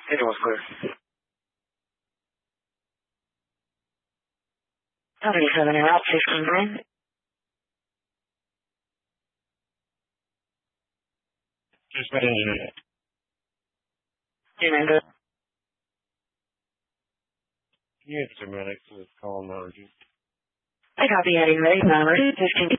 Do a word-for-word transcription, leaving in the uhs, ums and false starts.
It was clear. seventy-seven and out, fifteen-nine. Just been engineered. Remember. You have to minutes with call emergency. I copy adding ready number. fifteen.